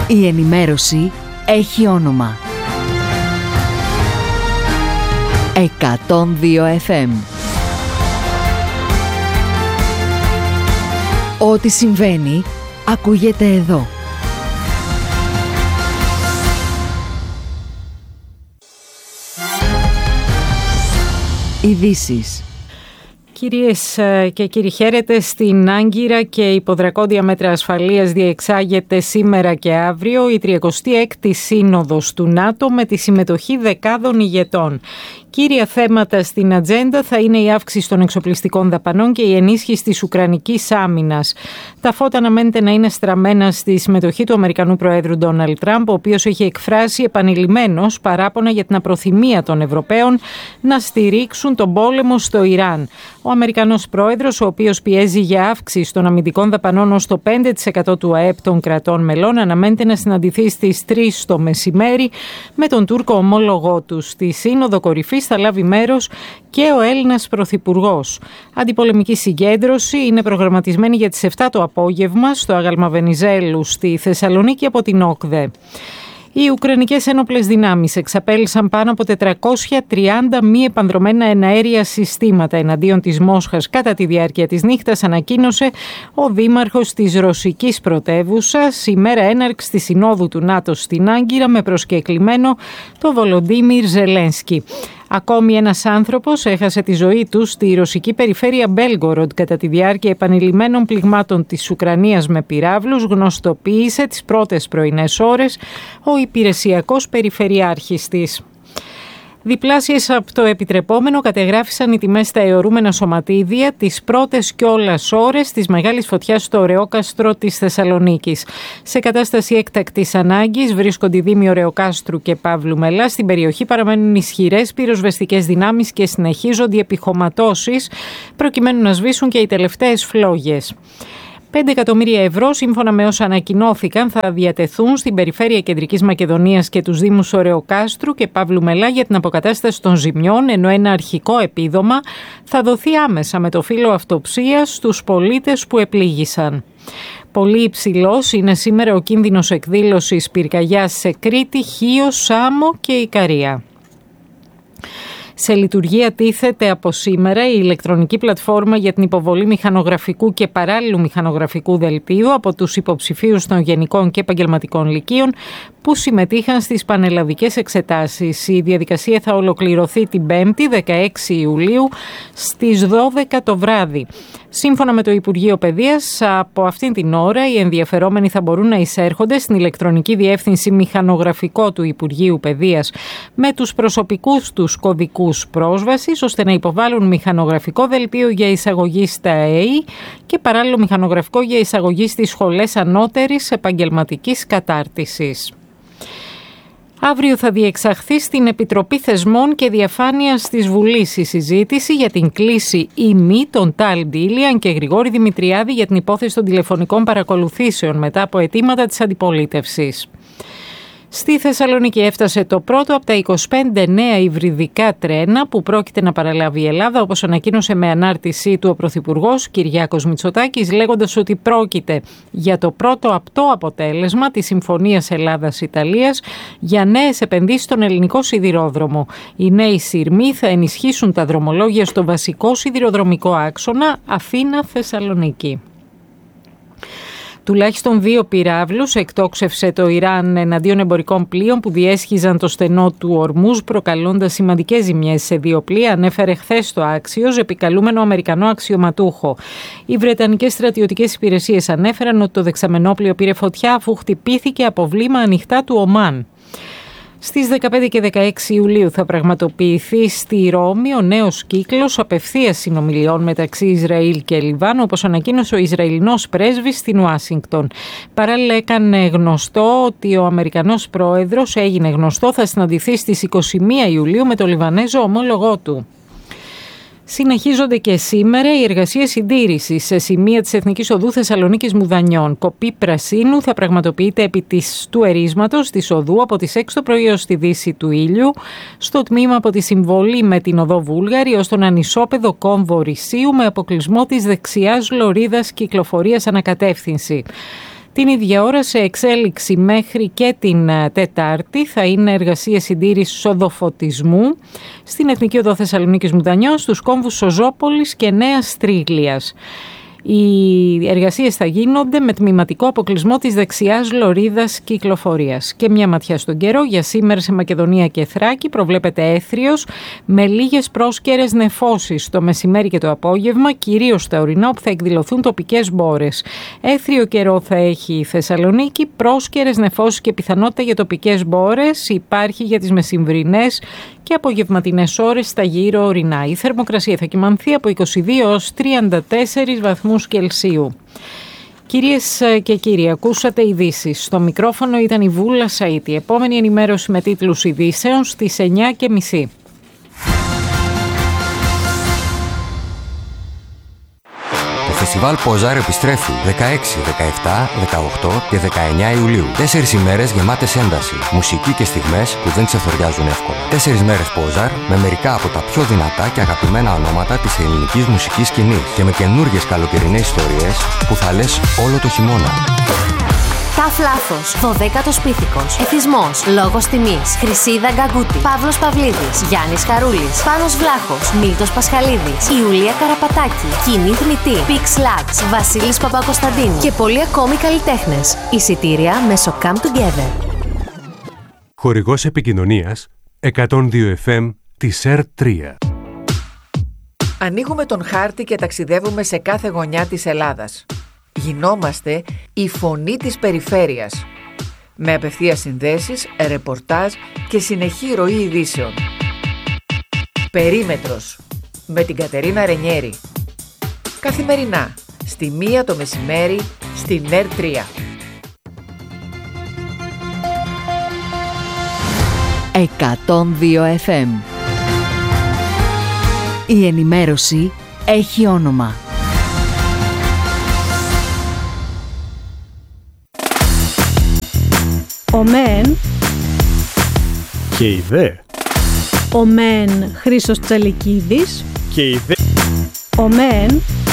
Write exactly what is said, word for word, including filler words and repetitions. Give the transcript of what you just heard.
Η ενημέρωση έχει όνομα. εκατόν δύο εφ εμ. Ό,τι συμβαίνει, ακούγεται εδώ. Ειδήσεις. Κυρίες και κύριοι, χαίρετε. Στην Άγκυρα και υποδρακόντια μέτρα ασφαλείας διεξάγεται σήμερα και αύριο η τριακοστή έκτη Σύνοδος του ΝΑΤΟ με τη συμμετοχή δεκάδων ηγετών. Κύρια θέματα στην ατζέντα θα είναι η αύξηση των εξοπλιστικών δαπανών και η ενίσχυση της ουκρανικής άμυνας. Τα φώτα αναμένεται να είναι στραμμένα στη συμμετοχή του Αμερικανού Προέδρου Ντόναλντ Τραμπ, ο οποίος έχει εκφράσει επανειλημμένως παράπονα για την απροθυμία των Ευρωπαίων να στηρίξουν τον πόλεμο στο Ιράν. Ο Αμερικανός Πρόεδρος, ο οποίος πιέζει για αύξηση των αμυντικών δαπανών ως το πέντε τοις εκατό του ΑΕΠ των κρατών μελών, αναμένεται να συναντηθεί στις τρεις το μεσημέρι με τον Τούρκο ομόλογό του. Στη Σύνοδο Κορυφής θα λάβει μέρος και ο Έλληνας Πρωθυπουργός. Αντιπολεμική συγκέντρωση είναι προγραμματισμένη για τις επτά το απόγευμα στο Άγαλμα Βενιζέλου στη Θεσσαλονίκη από την ΟΚΔΕ. Οι Ουκρανικές ένοπλες δυνάμεις εξαπέλυσαν πάνω από τετρακόσια τριάντα μη επανδρωμένα εναέρια συστήματα εναντίον της Μόσχας κατά τη διάρκεια της νύχτας, ανακοίνωσε ο δήμαρχος της ρωσικής πρωτεύουσας ημέρα έναρξης της Συνόδου του ΝΑΤΟ στην Άγκυρα με προσκεκλημένο το Βολοντίμιρ Ζελένσκι. Ακόμη ένας άνθρωπος έχασε τη ζωή του στη ρωσική περιφέρεια Μπέλγκοροντ κατά τη διάρκεια επανειλημμένων πληγμάτων της Ουκρανίας με πυράβλους, γνωστοποίησε τις πρώτες πρωινές ώρες ο υπηρεσιακός περιφερειάρχης της. Διπλάσιες από το επιτρεπόμενο κατεγράφησαν οι τιμές στα αιωρούμενα σωματίδια τις πρώτες κιόλας ώρες της μεγάλης φωτιάς στο Ωρεόκαστρο της Θεσσαλονίκης. Σε κατάσταση έκτακτης ανάγκης βρίσκονται οι δήμοι Ωρεοκάστρου και Παύλου Μελά. Στην περιοχή παραμένουν ισχυρές πυροσβεστικές δυνάμεις και συνεχίζονται οι επιχωματώσεις προκειμένου να σβήσουν και οι τελευταίες φλόγες. πέντε εκατομμύρια ευρώ, σύμφωνα με όσα ανακοινώθηκαν, θα διατεθούν στην περιφέρεια Κεντρικής Μακεδονίας και τους δήμους Ωρεοκάστρου και Παύλου Μελά για την αποκατάσταση των ζημιών, ενώ ένα αρχικό επίδομα θα δοθεί άμεσα με το φύλλο αυτοψίας στους πολίτες που επλήγησαν. Πολύ υψηλός είναι σήμερα ο κίνδυνος εκδήλωσης πυρκαγιάς σε Κρήτη, Χίο, Σάμο και Ικαρία. Σε λειτουργία τίθεται από σήμερα η ηλεκτρονική πλατφόρμα για την υποβολή μηχανογραφικού και παράλληλου μηχανογραφικού δελτίου από τους υποψηφίους των γενικών και επαγγελματικών λυκείων που συμμετείχαν στις πανελλαδικές εξετάσεις. Η διαδικασία θα ολοκληρωθεί την Πέμπτη, δεκαέξι Ιουλίου, στις δώδεκα το βράδυ. Σύμφωνα με το Υπουργείο Παιδείας, από αυτήν την ώρα οι ενδιαφερόμενοι θα μπορούν να εισέρχονται στην ηλεκτρονική διεύθυνση μηχανογραφικό του Υπουργείου Παιδείας με τους προσωπικούς τους κωδικούς πρόσβασης, ώστε να υποβάλουν μηχανογραφικό δελτίο για εισαγωγή στα ΕΕ και παράλληλο μηχανογραφικό για εισαγωγή στις σχολές ανώτερης επαγγελματικής κατάρτισης. Αύριο θα διεξαχθεί στην Επιτροπή Θεσμών και Διαφάνειας της Βουλής η συζήτηση για την κλίση ή μη των Ταλ Ντίλιαν και Γρηγόρη Δημητριάδη για την υπόθεση των τηλεφωνικών παρακολουθήσεων μετά από αιτήματα της αντιπολίτευσης. Στη Θεσσαλονίκη έφτασε το πρώτο από τα είκοσι πέντε νέα υβριδικά τρένα που πρόκειται να παραλάβει η Ελλάδα, όπως ανακοίνωσε με ανάρτησή του ο Πρωθυπουργός Κυριάκος Μητσοτάκης, λέγοντας ότι πρόκειται για το πρώτο απτό αποτέλεσμα της Συμφωνίας Ελλάδας-Ιταλίας για νέες επενδύσεις στον ελληνικό σιδηρόδρομο. Οι νέοι σειρμοί θα ενισχύσουν τα δρομολόγια στο βασικό σιδηροδρομικό άξονα Αθήνα-Θεσσαλονίκη. Τουλάχιστον δύο πυράβλους εκτόξευσε το Ιράν εναντίον εμπορικών πλοίων που διέσχιζαν το στενό του Ορμούζ, προκαλώντας σημαντικές ζημιές σε δύο πλοία, ανέφερε χθες το Άξιος, επικαλούμενο Αμερικανό αξιωματούχο. Οι Βρετανικές στρατιωτικές υπηρεσίες ανέφεραν ότι το δεξαμενόπλοιο πήρε φωτιά αφού χτυπήθηκε από βλήμα ανοιχτά του Ομάν. Στις δεκαπέντε και δεκαέξι Ιουλίου θα πραγματοποιηθεί στη Ρώμη ο νέος κύκλος απευθείας συνομιλιών μεταξύ Ισραήλ και Λιβάνου, όπως ανακοίνωσε ο Ισραηλινός πρέσβης στην Ουάσιγκτον. Παράλληλα έκανε γνωστό ότι ο Αμερικανός πρόεδρος έγινε γνωστό θα συναντηθεί στις είκοσι μία Ιουλίου με τον Λιβανέζο ομόλογό του. Συνεχίζονται και σήμερα οι εργασίες συντήρησης σε σημεία της Εθνικής Οδού Θεσσαλονίκης Μουδανιών. Κοπή πρασίνου θα πραγματοποιείται επί της, του ερίσματος της οδού από τις έξι το πρωί ως τη δύση του ήλιου, στο τμήμα από τη συμβολή με την οδό Βούλγαρη ως τον ανισόπεδο κόμβο Ρησίου με αποκλεισμό της δεξιάς λωρίδας κυκλοφορίας ανακατεύθυνση. Την ίδια ώρα σε εξέλιξη μέχρι και την Τετάρτη θα είναι εργασίες συντήρησης οδοφωτισμού στην Εθνική Οδό Θεσσαλονίκης Μουδανιών, στους κόμβους Σωζόπολης και Νέας Τρίγλιας. Οι εργασίες θα γίνονται με τμηματικό αποκλεισμό της δεξιάς λωρίδας κυκλοφορίας. Και μια ματιά στον καιρό. Για σήμερα σε Μακεδονία και Θράκη προβλέπεται έθριος με λίγες πρόσκαιρες νεφώσεις το μεσημέρι και το απόγευμα, κυρίως στα ορεινά όπου θα εκδηλωθούν τοπικές μπόρες. Έθριο καιρό θα έχει η Θεσσαλονίκη, πρόσκαιρες νεφώσεις και πιθανότητα για τοπικές μπόρες υπάρχει για τις μεσημβρινές και απογευματινές ώρες στα γύρω ορεινά. Η θερμοκρασία θα κυμανθεί από είκοσι δύο έως τριάντα τέσσερις βαθμούς Κελσίου. Κυρίες και κύριοι, ακούσατε ειδήσεις. Στο μικρόφωνο ήταν η Βούλα Σαΐτη. Επόμενη ενημέρωση με τίτλους ειδήσεων στις εννιά και μισή. Το φεστιβάλ Ποζάρ επιστρέφει δεκαέξι, δεκαεπτά, δεκαοκτώ και δεκαεννιά Ιουλίου. Τέσσερις ημέρες γεμάτες ένταση, μουσική και στιγμές που δεν ξεφοριάζουν εύκολα. Τέσσερις μέρες Ποζάρ με μερικά από τα πιο δυνατά και αγαπημένα ονόματα της ελληνικής μουσικής σκηνής και με καινούργιες καλοκαιρινές ιστορίες που θα λες όλο το χειμώνα. Ταφ Λάθος, δωδέκατος Πίθηκος, Εθισμός, Λόγος Τιμής, Χρυσίδα Γκαγκούτη, Παύλος Παυλίδης, Γιάννης Χαρούλης, Πάνος Βλάχος, Μίλτος Πασχαλίδης, Ιουλία Καραπατάκη, Κοινή Θνητή, Πίξ Λάξ, Βασίλης Παπακοσταντίνου και πολλοί ακόμη καλλιτέχνες. Εισιτήρια μέσω Come Together. Χορηγός επικοινωνίας εκατόν δύο εφ εμ της ΕΡ τρία. Ανοίγουμε τον χάρτη και ταξιδεύουμε σε κάθε γωνιά της Ελλάδας. Γινόμαστε η φωνή της περιφέρειας. Με απευθείας συνδέσεις, ρεπορτάζ και συνεχή ροή ειδήσεων. Περίμετρος με την Κατερίνα Ρενιέρη. Καθημερινά, στη μία το μεσημέρι, στην ΕΡ τρία. εκατόν δύο εφ εμ. Η ενημέρωση έχει όνομα. Ο μεν και η δε. Ο μεν Χρήστος Τσαλικίδης Και η δε. Ο μεν